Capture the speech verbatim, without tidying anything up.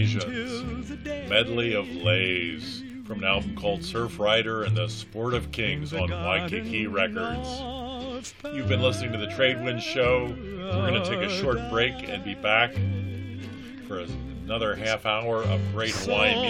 Medley of Lays from an album called Surf Rider and the Sport of Kings on Waikiki Records. You've been listening to the Tradewinds Show. We're going to take a short break and be back for another half hour of great Hawaiian